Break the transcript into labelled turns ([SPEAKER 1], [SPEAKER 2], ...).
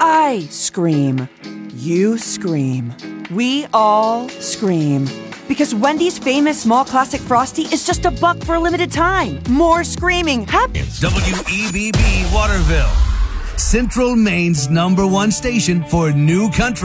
[SPEAKER 1] I scream. You scream. We all scream. Because Wendy's famous small classic Frosty is just $1 for a limited time. More screaming happens.
[SPEAKER 2] WEBB Waterville, Central Maine's #1 station for new country.